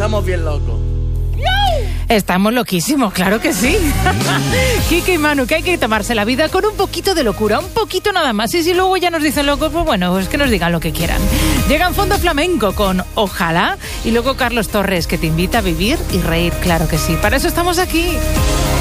estamos bien locos. Estamos loquísimos, claro que sí. Kike y Manu, que hay que tomarse la vida con un poquito de locura, un poquito nada más. Y si luego ya nos dicen locos, pues bueno, pues que nos digan lo que quieran. Llega en Fondo Flamenco con Ojalá y luego Carlos Torres, que te invita a vivir y reír, claro que sí. Para eso estamos aquí.